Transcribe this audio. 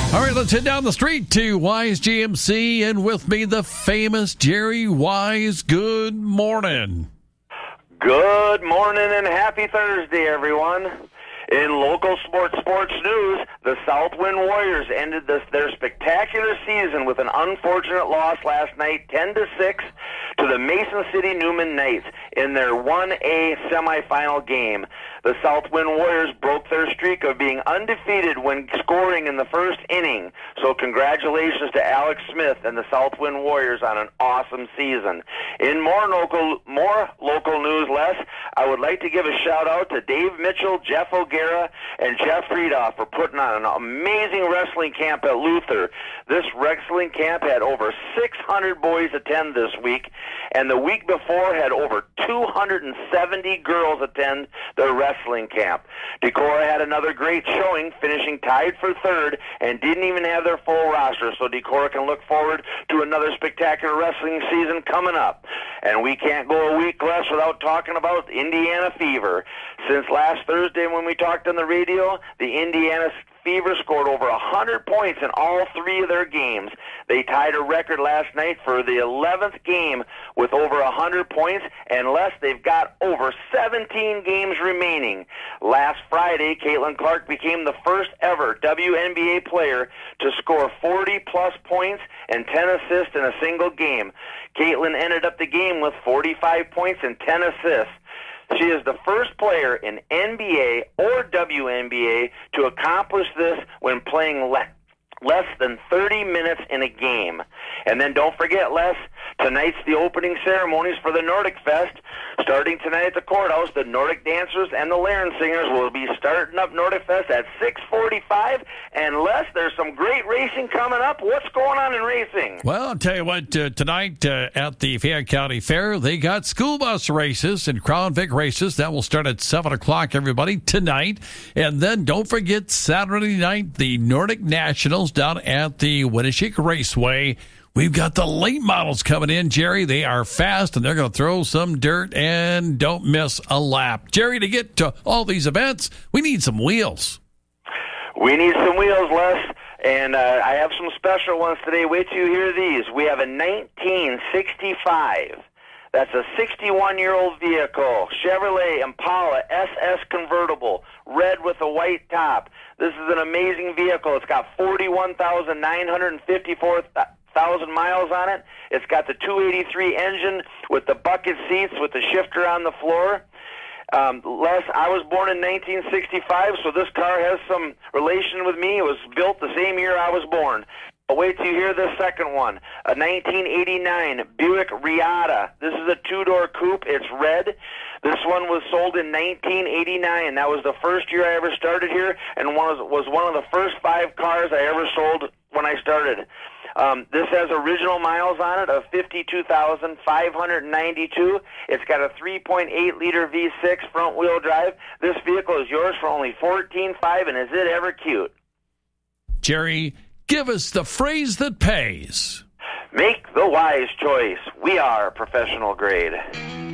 All right, let's head down the street to Wise GMC, and with me, the famous Jerry Wise. Good morning. Good morning and happy Thursday, everyone. In local sports news, the Southwind Warriors ended their spectacular season with an unfortunate loss last night, 10-6, to the Mason City Newman Knights in their 1A semifinal game. The Southwind Warriors broke their streak of being undefeated when scoring in the first inning. So congratulations to Alex Smith and the Southwind Warriors on an awesome season. In more local news, Les, I would like to give a shout out to Dave Mitchell, Jeff O'Gara, and Jeff Friedoff for putting on an amazing wrestling camp at Luther. This wrestling camp had over 600 boys attend this week, and the week before had over 270 girls attend their wrestling camp. Decorah had another great showing, finishing tied for third, and didn't even have their full roster, so Decorah can look forward to another spectacular wrestling season coming up. And we can't go a week less without talking about Indiana Fever. Since last Thursday when we talked on the radio, the Indiana Fever scored over 100 points in all three of their games. They tied a record last night for the 11th game with over 100 points, and Les, they've got over 17 games remaining. Last Friday, Caitlin Clark became the first ever WNBA player to score 40-plus points and 10 assists in a single game. Caitlin ended up the game with 45 points and 10 assists. She is the first player in NBA or WNBA to accomplish this when playing less than 30 minutes in a game. And then don't forget, Les, tonight's the opening ceremonies for the Nordic Fest. Starting tonight at the courthouse, the Nordic dancers and the Laren singers will be starting up Nordic Fest at 6:45. And Les, there's some great racing coming up. What's going on in racing? Well, I'll tell you what, tonight at the Fayette County Fair, they got school bus races and Crown Vic races. That will start at 7 o'clock, everybody, tonight. And then don't forget Saturday night, the Nordic Nationals down at the Winneshiek Raceway. We've got the late models coming in, Jerry. They are fast, and they're going to throw some dirt, and don't miss a lap. Jerry, to get to all these events, we need some wheels. We need some wheels, Les, and I have some special ones today. Wait till you hear these. We have a 1965. That's a 61-year-old vehicle, Chevrolet Impala SS convertible, red with a white top. This is an amazing vehicle. It's got 41,954 miles on it. It's got the 283 engine with the bucket seats with the shifter on the floor. Les, I was born in 1965, so this car has some relation with me. It was built the same year I was born. But wait till you hear this second one. A 1989 Buick Riata. This is a two-door coupe. It's red. This one was sold in 1989. That was the first year I ever started here, and was one of the first 5 cars I ever sold when I started. This has original miles on it of 52,592. It's got a 3.8-liter V6 front-wheel drive. This vehicle is yours for only $14,500, and is it ever cute? Jerry, give us the phrase that pays. Make the wise choice. We are professional grade.